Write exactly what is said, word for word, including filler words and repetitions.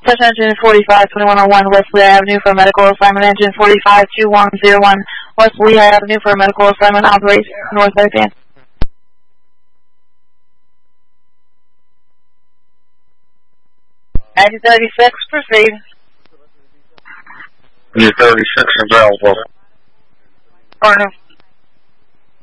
Touch engine forty-five twenty-one oh one West Lehigh Avenue for medical assignment. Engine forty-five two one oh one West Lehigh Avenue for medical assignment. Operate north left-hand. ninety thirty-six, proceed. ninety thirty-six available. Or no.